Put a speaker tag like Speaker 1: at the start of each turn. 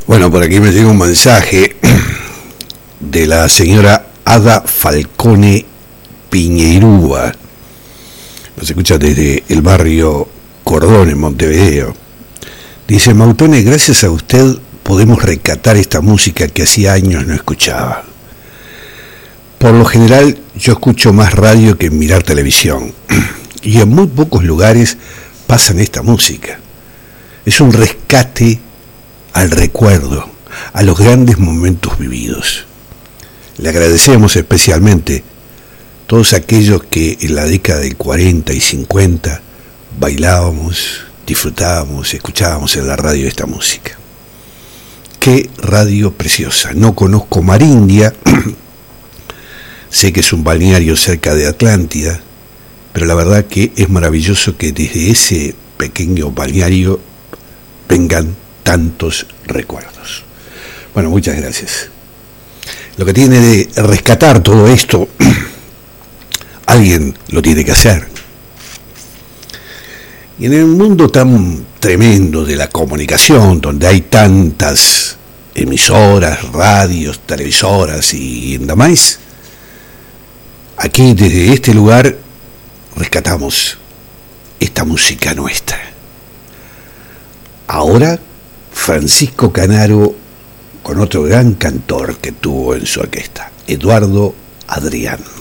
Speaker 1: Bueno, por aquí me llega un mensaje de la señora Ada Falcone Piñeirúa. Nos escucha desde el barrio Cordón, en Montevideo. Dice: Mautone, gracias a usted podemos rescatar esta música que hacía años no escuchaba. Por lo general yo escucho más radio que mirar televisión, y en muy pocos lugares pasan esta música. Es un rescate al recuerdo, a los grandes momentos vividos. Le agradecemos especialmente todos aquellos que en la década del 40 y 50 bailábamos, disfrutábamos, escuchábamos en la radio esta música. Qué radio preciosa. No conozco Marindia, sé que es un balneario cerca de Atlántida, pero la verdad que es maravilloso que desde ese pequeño balneario vengan tantos recuerdos. Bueno, muchas gracias. Lo que tiene de rescatar todo esto, alguien lo tiene que hacer. Y en el mundo tan tremendo de la comunicación, donde hay tantas emisoras, radios, televisoras y demás, aquí desde este lugar rescatamos esta música nuestra. Ahora Francisco Canaro con otro gran cantor que tuvo en su orquesta, Eduardo Adrián.